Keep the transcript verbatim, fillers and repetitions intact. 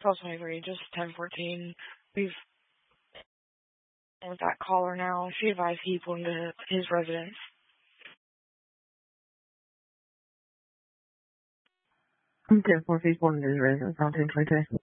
twelve twenty-three, just ten fourteen. We've with that caller now. She advised he pulled into his residence. ten four, he's pulled into his residence on ten twenty-two.